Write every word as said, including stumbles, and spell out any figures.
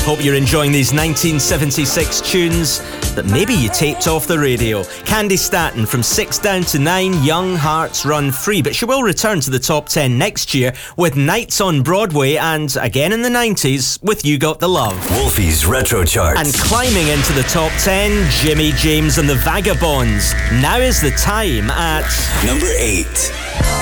Hope you're enjoying these nineteen seventy-six tunes that maybe you taped off the radio. Candy Staton, From Six Down to Nine, Young Hearts Run Free. But she will return to the top ten next year with Nights on Broadway and, again in the nineties, with You Got the Love. Wolfie's Retro Charts. And climbing into the top ten, Jimmy James and the Vagabonds. Now is the time at... number eight.